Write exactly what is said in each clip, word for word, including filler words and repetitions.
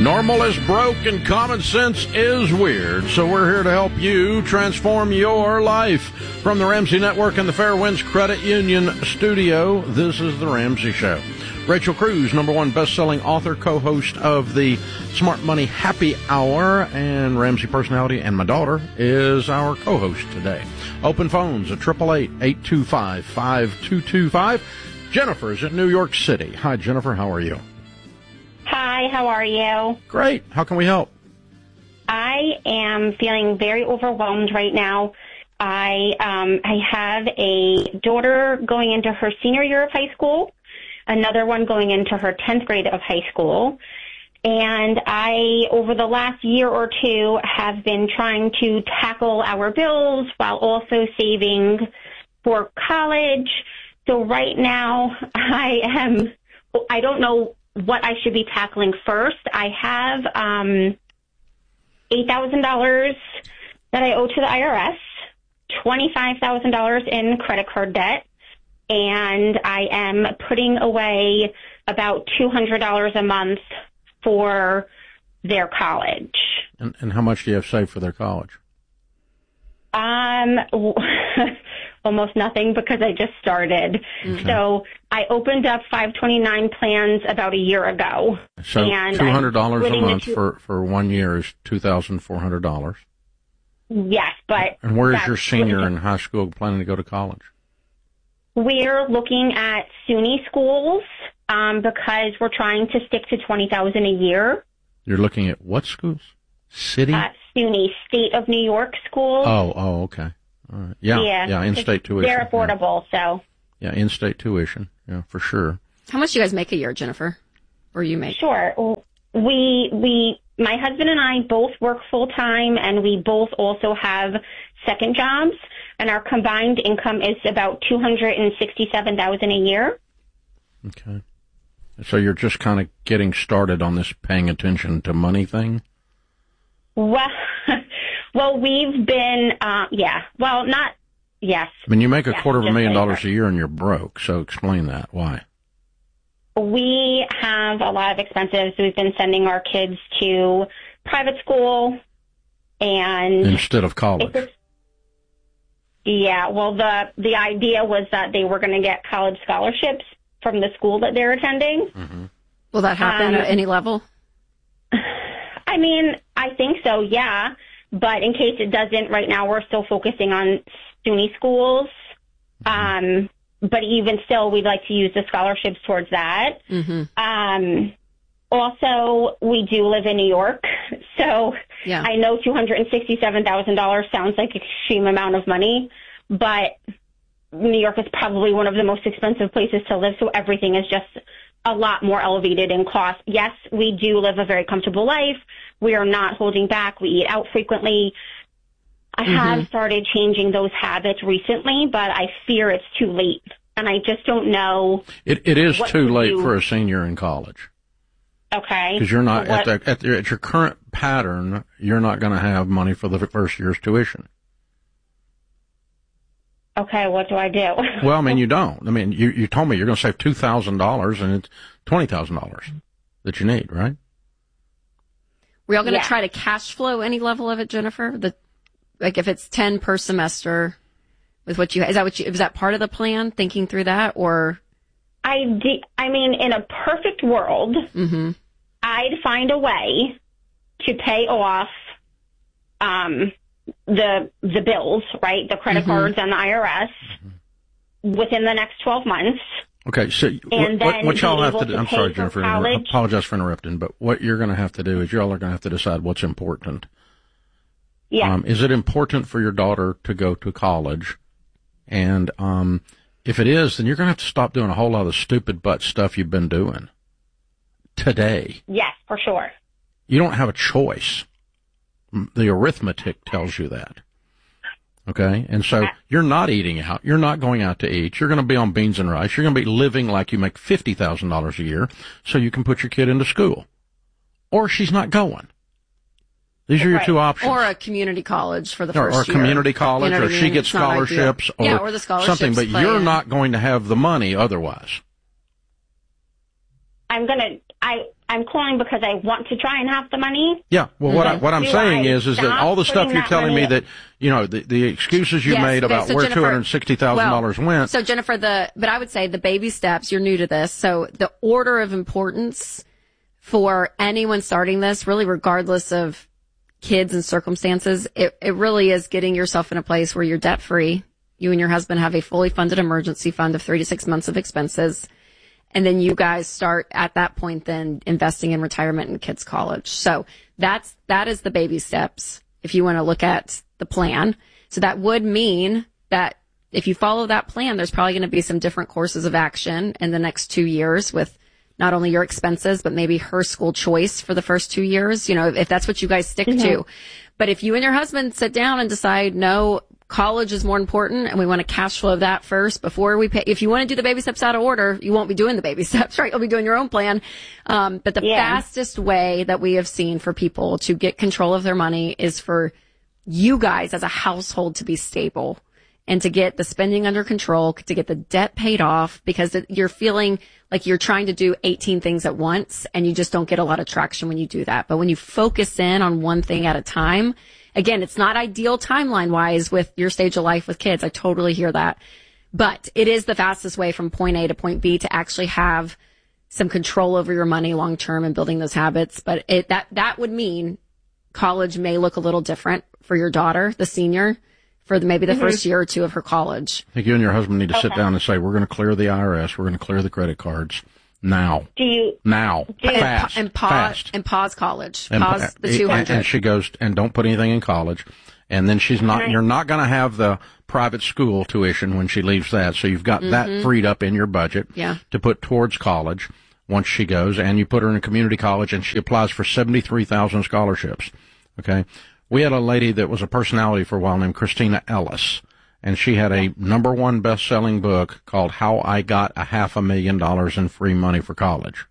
Normal is broke and common sense is weird. So we're here to help you transform your life. From the Ramsey Network and the Fairwinds Credit Union studio, this is The Ramsey Show. Rachel Cruz, number one best-selling author, co-host of the Smart Money Happy Hour, and Ramsey personality, and my daughter is our co-host today. Open phones at eight eight eight, eight two five, five two two five. Jennifer is in New York City. Hi, Jennifer. How are you? Hi, how are you? Great. How can we help? I am feeling very overwhelmed right now. I um, I have a daughter going into her senior year of high school, another one going into her tenth grade of high school, and I, over the last year or two, have been trying to tackle our bills while also saving for college. So right now, I am, I don't know what I should be tackling first. I have um, eight thousand dollars that I owe to the I R S, twenty-five thousand dollars in credit card debt, and I am putting away about two hundred dollars a month for their college. And, and how much do you have saved for their college? Um, almost nothing because I just started. Okay. So I opened up five twenty-nine plans about a year ago. So and two hundred dollars a month two- for, for one year is two thousand four hundred dollars. Yes, but... And where is your senior in high school planning to go to college? We're looking at SUNY schools um, because we're trying to stick to twenty thousand dollars a year. You're looking at what schools? City? Uh, SUNY, State of New York schools. Oh, oh, okay. All right. Yeah, yeah, yeah in-state tuition. They're affordable, yeah. so. Yeah, in-state tuition, yeah, for sure. How much do you guys make a year, Jennifer? Or you make? Sure. We, we, my husband and I both work full-time, and we both also have second jobs, and our combined income is about two hundred sixty-seven thousand dollars a year. Okay. So you're just kind of getting started on this paying attention to money thing? Well, well, we've been, uh, yeah, well, not, yes. I mean, you make a yes, quarter of a million dollars right. a year and you're broke, so explain that. Why? We have a lot of expenses. We've been sending our kids to private school and... Instead of college. Yeah, well, the, the idea was that they were going to get college scholarships from the school that they're attending. Mm-hmm. Will that happen um, at any level? I mean, I think so, yeah. But in case it doesn't, right now we're still focusing on SUNY schools. Um, but even still, we'd like to use the scholarships towards that. Mm-hmm. Um, also, we do live in New York. So yeah. I know two hundred sixty-seven thousand dollars sounds like an extreme amount of money, but New York is probably one of the most expensive places to live. So everything is just a lot more elevated in cost. Yes, we do live a very comfortable life. We are not holding back. We eat out frequently. I mm-hmm. have started changing those habits recently, but I fear it's too late. And I just don't know. It, it is too late do. for a senior in college. Okay. Because you're not, what, at, the, at, the, at your current pattern, you're not going to have money for the first year's tuition. Okay, what do I do? Well, I mean, you don't. I mean, you, you told me you're going to save two thousand dollars and it's twenty thousand dollars that you need, right? We're all going to yeah. try to cash flow any level of it, Jennifer? The, like if it's ten per semester with what you, is that what you, is that part of the plan, thinking through that, or? I, de- I mean, in a perfect world, mm-hmm. I'd find a way to pay off, um, the the bills, right? The credit mm-hmm. cards and the I R S mm-hmm. within the next twelve months. Okay, so and what, what, what y'all have to do, to I'm sorry, Jennifer, I apologize for interrupting, but what you're going to have to do is y'all are going to have to decide what's important. Yeah. Um, is it important for your daughter to go to college? And um, if it is, then you're going to have to stop doing a whole lot of the stupid butt stuff you've been doing today. Yes, for sure. You don't have a choice. The arithmetic tells you that. Okay? And so you're not eating out. You're not going out to eat. You're going to be on beans and rice. You're going to be living like you make fifty thousand dollars a year so you can put your kid into school. Or she's not going. These are your right. two options. Or a community college for the or, first or a year. community college, you know or I mean? she gets it's scholarships, or, yeah, or the scholarships something, but you're in. not going to have the money otherwise. I'm going to, I, I'm calling because I want to try and have the money. Yeah. Well, what, I, what I'm Do saying I is, is that stop all the stuff putting you're that telling me money- that, you know, the, the excuses you Yes, made okay, about so where Jennifer- two hundred sixty thousand dollars well, went. So Jennifer, the, but I would say the baby steps, you're new to this. So the order of importance for anyone starting this, really regardless of kids and circumstances, it, it really is getting yourself in a place where you're debt free. You and your husband have a fully funded emergency fund of three to six months of expenses. And then you guys start at that point then investing in retirement and kids' college. So that's, that is the baby steps if you want to look at the plan. So that would mean that if you follow that plan, there's probably going to be some different courses of action in the next two years with not only your expenses, but maybe her school choice for the first two years, you know, if that's what you guys stick Mm-hmm. to. But if you and your husband sit down and decide, no, college is more important and we want to cash flow that first before we pay. If you want to do the baby steps out of order, you won't be doing the baby steps, right? You'll be doing your own plan. Um, but the Yeah. fastest way that we have seen for people to get control of their money is for you guys as a household to be stable and to get the spending under control, to get the debt paid off, because it, you're feeling like you're trying to do eighteen things at once and you just don't get a lot of traction when you do that. But when you focus in on one thing at a time, again, it's not ideal timeline wise with your stage of life with kids. I totally hear that. But it is the fastest way from point A to point B to actually have some control over your money long term and building those habits. But it, that, that would mean college may look a little different for your daughter, the senior, for the, maybe the Mm-hmm. first year or two of her college. I think you and your husband need to sit Okay. down and say, we're going to clear the I R S. We're going to clear the credit cards now. Do you? Now. And- Fast. And pause, fast. and pause college. And- Pause the and- two hundred. And she goes, and don't put anything in college. And then she's not, Right. you're not going to have the private school tuition when she leaves that. So you've got that freed up in your budget Yeah. to put towards college once she goes. And you put her in a community college and she applies for seventy-three thousand scholarships. Okay. We had a lady that was a personality for a while named Christina Ellis. And she had a number one best-selling book called How I Got a Half a Million Dollars in Free Money for College.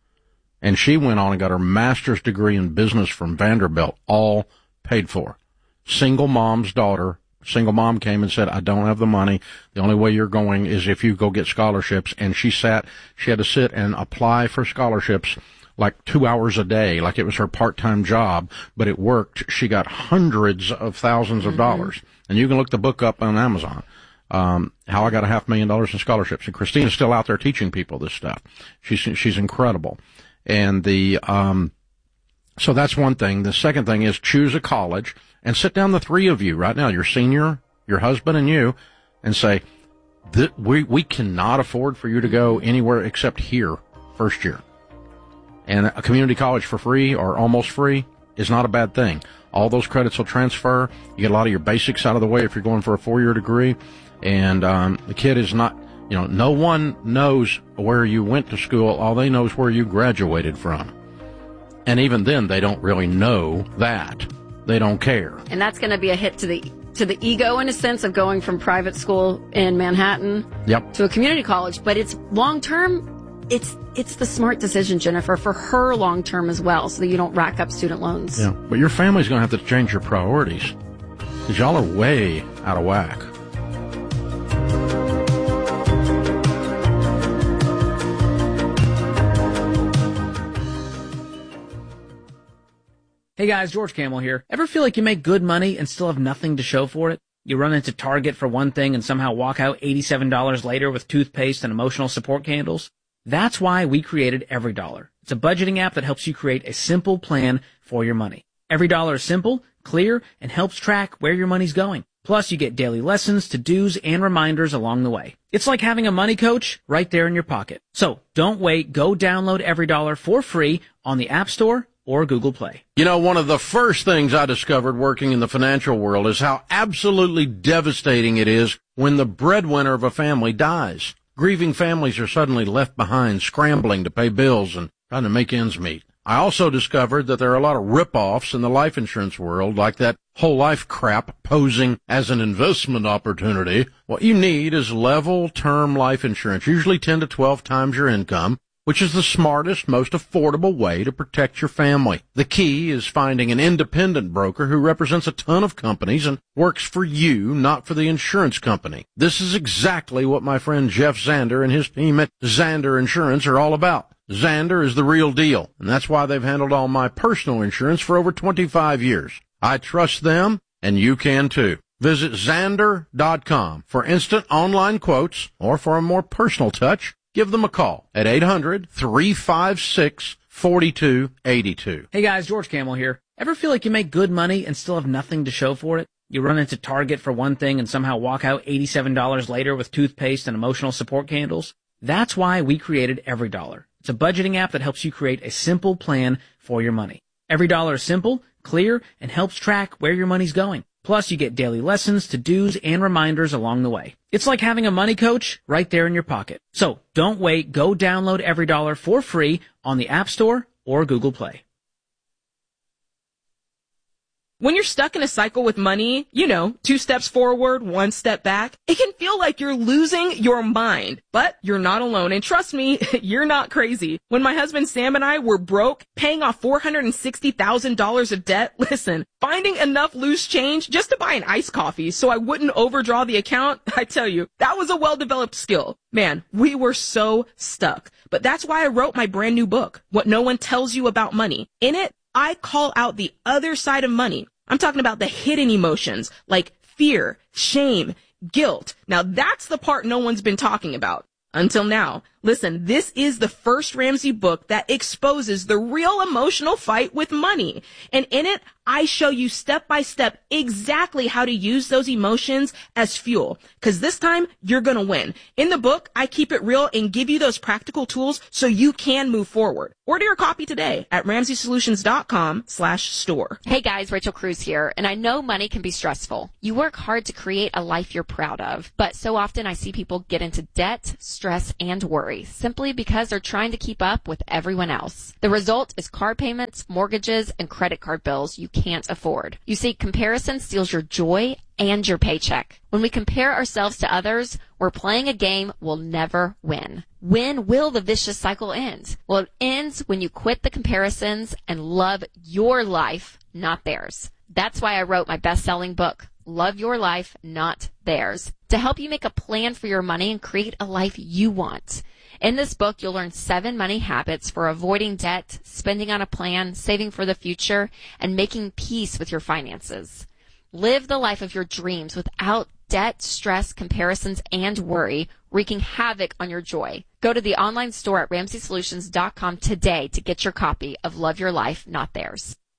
And she went on and got her master's degree in business from Vanderbilt, all paid for. Single mom's daughter, single mom came and said, I don't have the money. The only way you're going is if you go get scholarships. And she sat, she had to sit and apply for scholarships like two hours a day, like it was her part-time job, but it worked. She got hundreds of thousands of dollars. And you can look the book up on Amazon. Um, how I got a half million dollars in scholarships. And Christina's still out there teaching people this stuff. She's, she's incredible. And the, um, so that's one thing. The second thing is choose a college and sit down the three of you right now, your senior, your husband and you, and say, that we, we cannot afford for you to go anywhere except here first year. And a community college for free or almost free is not a bad thing. All those credits will transfer. You get a lot of your basics out of the way if you're going for a four-year degree. And um, the kid is not, you know, no one knows where you went to school. All they know is where you graduated from. And even then, they don't really know that. They don't care. And that's going to be a hit to the to the ego in a sense of going from private school in Manhattan Yep. to a community college. But it's long term. It's it's the smart decision, Jennifer, for her long term as well, so that you don't rack up student loans. Yeah. But your family's going to have to change your priorities because y'all are way out of whack. Hey guys, George Camel here. Ever feel like you make good money and still have nothing to show for it? You run into Target for one thing and somehow walk out eighty-seven dollars later with toothpaste and emotional support candles? That's why we created EveryDollar. It's a budgeting app that helps you create a simple plan for your money. EveryDollar is simple, clear, and helps track where your money's going. Plus, you get daily lessons, to-dos, and reminders along the way. It's like having a money coach right there in your pocket. So, don't wait. Go download EveryDollar for free on the App Store or Google Play. You know, one of the first things I discovered working in the financial world is how absolutely devastating it is when the breadwinner of a family dies. Grieving families are suddenly left behind, scrambling to pay bills and trying to make ends meet. I also discovered that there are a lot of rip-offs in the life insurance world, like that whole life crap posing as an investment opportunity. What you need is level term life insurance, usually ten to twelve times your income, which is the smartest, most affordable way to protect your family. The key is finding an independent broker who represents a ton of companies and works for you, not for the insurance company. This is exactly what my friend Jeff Zander and his team at Zander Insurance are all about. Xander is the real deal, and that's why they've handled all my personal insurance for over twenty-five years. I trust them, and you can too. Visit Xander dot com for instant online quotes, or for a more personal touch, give them a call at eight hundred, three five six, four two eight two. Hey guys, George Camel here. Ever feel like you make good money and still have nothing to show for it? You run into Target for one thing and somehow walk out eighty-seven dollars later with toothpaste and emotional support candles? That's why we created EveryDollar. It's a budgeting app that helps you create a simple plan for your money. EveryDollar is simple, clear, and helps track where your money's going. Plus, you get daily lessons, to-dos, and reminders along the way. It's like having a money coach right there in your pocket. So don't wait. Go download EveryDollar for free on the App Store or Google Play. When you're stuck in a cycle with money, you know, two steps forward, one step back, it can feel like you're losing your mind. But you're not alone. And trust me, you're not crazy. When my husband Sam and I were broke, paying off four hundred sixty thousand dollars of debt, listen, finding enough loose change just to buy an iced coffee so I wouldn't overdraw the account, I tell you, that was a well-developed skill. Man, we were so stuck. But that's why I wrote my brand new book, What No One Tells You About Money. In it, I call out the other side of money. I'm talking about the hidden emotions like fear, shame, guilt. Now that's the part no one's been talking about until now. Listen, this is the first Ramsey book that exposes the real emotional fight with money. And in it, I show you step by step exactly how to use those emotions as fuel. Cause this time you're gonna win. In the book, I keep it real and give you those practical tools so you can move forward. Order your copy today at ramsey solutions dot com slash store. Hey guys, Rachel Cruz here, and I know money can be stressful. You work hard to create a life you're proud of, but so often I see people get into debt, stress, and worry simply because they're trying to keep up with everyone else. The result is car payments, mortgages, and credit card bills you can't afford. You see, comparison steals your joy and your paycheck. When we compare ourselves to others, we're playing a game we'll never win. When will the vicious cycle end? Well, it ends when you quit the comparisons and love your life, not theirs. That's why I wrote my best-selling book, Love Your Life, Not Theirs, to help you make a plan for your money and create a life you want. In this book, you'll learn seven money habits for avoiding debt, spending on a plan, saving for the future, and making peace with your finances. Live the life of your dreams without debt, stress, comparisons, and worry, wreaking havoc on your joy. Go to the online store at ramsey solutions dot com today to get your copy of Love Your Life, Not Theirs.